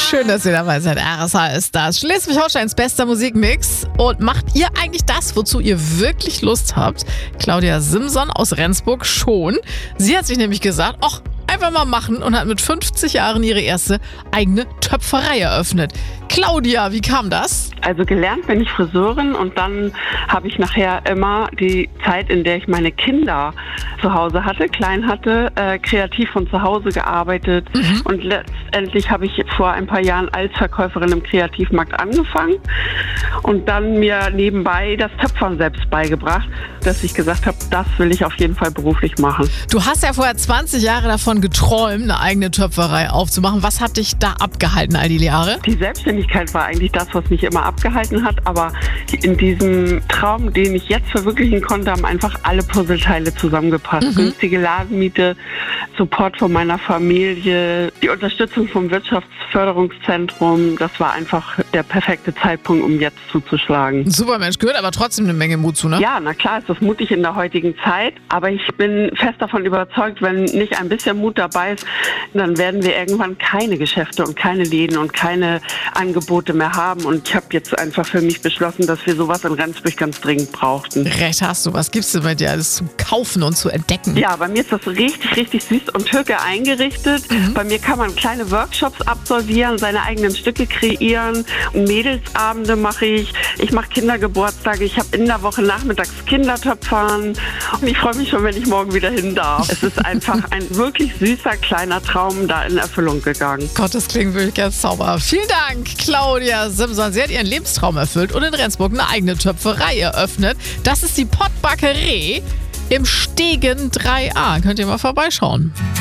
Schön, dass ihr dabei seid. RSH ist das. Schleswig-Holsteins bester Musikmix. Und macht ihr eigentlich das, wozu ihr wirklich Lust habt? Claudia Simson aus Rendsburg schon. Sie hat sich nämlich gesagt, ach, einfach mal machen und hat mit 50 Jahren ihre erste eigene Töpferei eröffnet. Claudia, wie kam das? Also gelernt bin ich Friseurin und dann habe ich nachher immer die Zeit, in der ich meine Kinder zu Hause hatte, klein hatte, kreativ von zu Hause gearbeitet. Und letztendlich habe ich vor ein paar Jahren als Verkäuferin im Kreativmarkt angefangen und dann mir nebenbei das Töpfern selbst beigebracht, dass ich gesagt habe, das will ich auf jeden Fall beruflich machen. Du hast ja vorher 20 Jahre davon geträumt, eine eigene Töpferei aufzumachen. Was hat dich da abgehalten all die Jahre? Die Selbstständigkeit war eigentlich das, was mich immer abgehalten hat, aber in diesem Traum, den ich jetzt verwirklichen konnte, haben einfach alle Puzzleteile zusammengepasst. Günstige Ladenmiete, Support von meiner Familie, die Unterstützung vom Wirtschaftsförderungszentrum, das war einfach der perfekte Zeitpunkt, um jetzt zuzuschlagen. Super Mensch, gehört aber trotzdem eine Menge Mut zu, ne? Ja, na klar ist das mutig in der heutigen Zeit, aber ich bin fest davon überzeugt, wenn nicht ein bisschen Mut dabei ist, dann werden wir irgendwann keine Geschäfte und keine Läden und keine Angebote mehr haben. Und ich habe jetzt einfach für mich beschlossen, dass wir sowas in Rendsburg ganz dringend brauchten. Recht hast du. Was gibt's denn bei dir alles zu kaufen und zu entdecken? Ja, bei mir ist das richtig, richtig süß und türke eingerichtet. Bei mir kann man kleine Workshops absolvieren, seine eigenen Stücke kreieren. Mädelsabende mache ich. Ich mache Kindergeburtstage. Ich habe in der Woche nachmittags Kindertöpfern. Und ich freue mich schon, wenn ich morgen wieder hin darf. Es ist einfach ein wirklich süßer kleiner Traum da in Erfüllung gegangen. Gott, das klingt wirklich ganz zauberhaft. Vielen Dank, Claudia Simson. Sie hat ihren Lebenstraum erfüllt und in Rendsburg eine eigene Töpferei eröffnet. Das ist die Pottbackerei im Stegen 3a. Könnt ihr mal vorbeischauen.